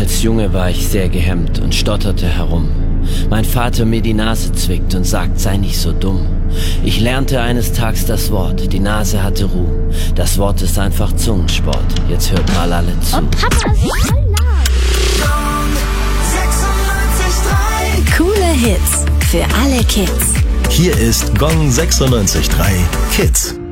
Als Junge war ich sehr gehemmt und stotterte herum. Mein Vater mir die Nase zwickt und sagt, sei nicht so dumm. Ich lernte eines Tages das Wort, die Nase hatte Ruhe. Das Wort ist einfach Zungensport, jetzt hört mal alle zu. Und Papa ist voll laut. Coole Hits für alle Kids. Hier ist Gong 96.3 Kids.